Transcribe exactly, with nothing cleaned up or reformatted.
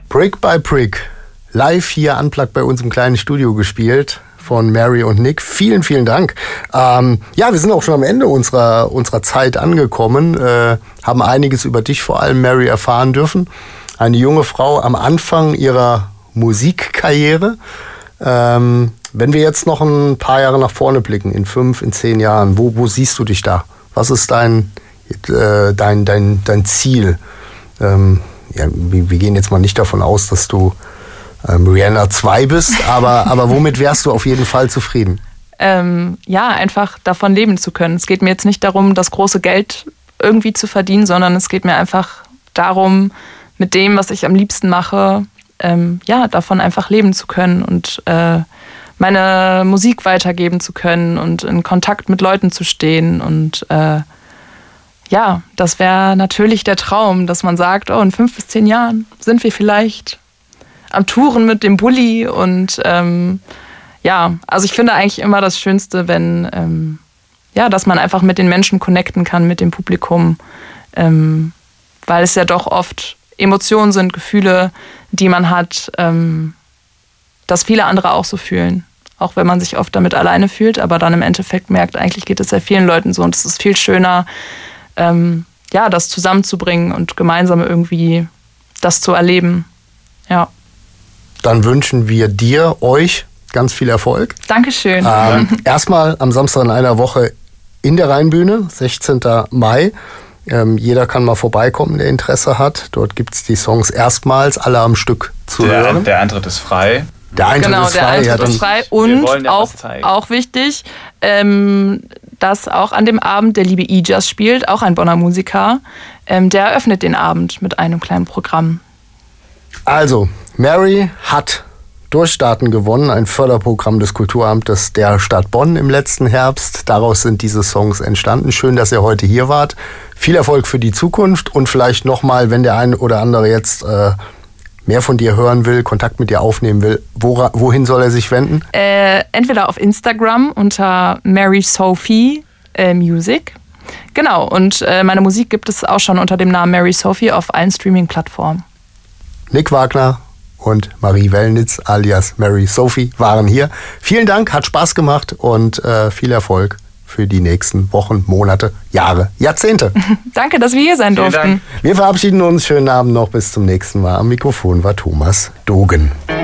Brick by Brick, live hier unplugged bei uns im kleinen Studio gespielt von Mary und Nick. Vielen, vielen Dank. Ähm, ja, wir sind auch schon am Ende unserer, unserer Zeit angekommen, äh, haben einiges über dich, vor allem Mary, erfahren dürfen. Eine junge Frau am Anfang ihrer Musikkarriere. Ähm, wenn wir jetzt noch ein paar Jahre nach vorne blicken, in fünf, in zehn Jahren, wo, wo siehst du dich da? Was ist dein, äh, dein, dein, dein Ziel? Ähm, ja, wir, wir gehen jetzt mal nicht davon aus, dass du ähm, Rihanna zwei bist, aber, aber womit wärst du auf jeden Fall zufrieden? Ähm, ja, einfach davon leben zu können. Es geht mir jetzt nicht darum, das große Geld irgendwie zu verdienen, sondern es geht mir einfach darum, mit dem, was ich am liebsten mache, ähm, ja, davon einfach leben zu können und äh, meine Musik weitergeben zu können und in Kontakt mit Leuten zu stehen. Und äh, ja, das wäre natürlich der Traum, dass man sagt, oh, in fünf bis zehn Jahren sind wir vielleicht am Touren mit dem Bulli. Und ähm, ja, also ich finde eigentlich immer das Schönste, wenn, ähm, ja, dass man einfach mit den Menschen connecten kann, mit dem Publikum, ähm, weil es ja doch oft Emotionen sind, Gefühle, die man hat, ähm, dass viele andere auch so fühlen. Auch wenn man sich oft damit alleine fühlt, aber dann im Endeffekt merkt, eigentlich geht es sehr vielen Leuten so und es ist viel schöner, ähm, ja, das zusammenzubringen und gemeinsam irgendwie das zu erleben. Ja. Dann wünschen wir dir, euch ganz viel Erfolg. Dankeschön. Ähm, erstmal am Samstag in einer Woche in der Rheinbühne, sechzehnten Mai. Ähm, jeder kann mal vorbeikommen, der Interesse hat. Dort gibt es die Songs erstmals alle am Stück zu der, hören. Der Eintritt ist frei. Der Eintritt genau, ist der frei. Eintritt ja, ist frei. Und ja auch, auch wichtig, ähm, dass auch an dem Abend der liebe Ijas spielt, auch ein Bonner Musiker. Ähm, der eröffnet den Abend mit einem kleinen Programm. Also, Mary hat Durchstarten gewonnen, ein Förderprogramm des Kulturamtes der Stadt Bonn im letzten Herbst. Daraus sind diese Songs entstanden. Schön, dass ihr heute hier wart. Viel Erfolg für die Zukunft und vielleicht nochmal, wenn der ein oder andere jetzt äh, mehr von dir hören will, Kontakt mit dir aufnehmen will, wora, wohin soll er sich wenden? Äh, entweder auf Instagram unter Mary Sophie äh, Music. Genau, und äh, meine Musik gibt es auch schon unter dem Namen Mary Sophie auf allen Streaming-Plattformen. Nick Wagner und Marie Wellnitz alias Mary Sophie waren hier. Vielen Dank, hat Spaß gemacht und äh, viel Erfolg für die nächsten Wochen, Monate, Jahre, Jahrzehnte. Danke, dass wir hier sein Vielen durften. Dank. Wir verabschieden uns. Schönen Abend noch, bis zum nächsten Mal. Am Mikrofon war Thomas Dogen.